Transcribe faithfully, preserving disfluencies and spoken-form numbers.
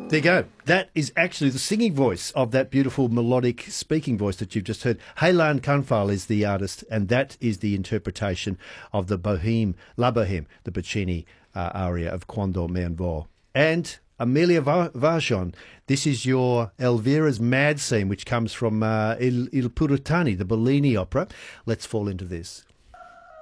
There you go. That is actually the singing voice of that beautiful melodic speaking voice that you've just heard. Haylan Kanfal is the artist, and that is the interpretation of the Bohème, La Bohème, the Puccini uh, aria of Quando me vo. And Amelia Vachon, this is your Elvira's Mad Scene, which comes from uh, Il, Il Puritani, the Bellini opera. Let's fall into this.